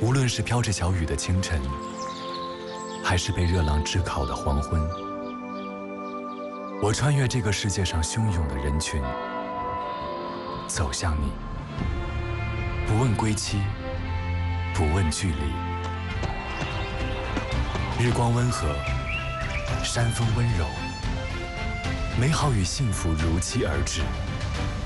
无论是飘着小雨的清晨，还是被热浪炙烤的黄昏，我穿越这个世界上汹涌的人群，走向你，不问归期，不问距离。日光温和，山风温柔，美好与幸福如期而至。